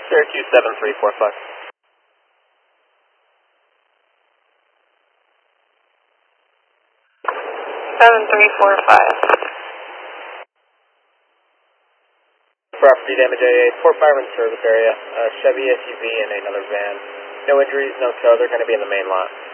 Syracuse 7345. 7345. Property damage AA, 4 firemen service area, Chevy SUV and another van. No injuries, no tow, they're going to be in the main lot.